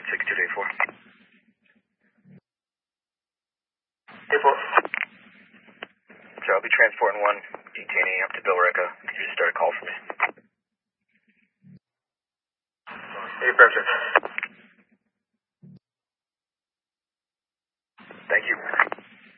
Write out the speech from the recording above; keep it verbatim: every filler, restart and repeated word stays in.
six two eight four. eight four. So I'll be transporting one detainee up to Billerica. Could you just start a call for me? eight five six. Thank you.